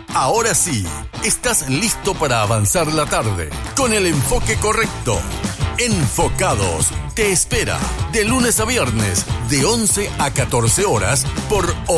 Ahora sí, estás listo para avanzar la tarde con el enfoque correcto. Enfocados te espera de lunes a viernes de 11 a 14 horas por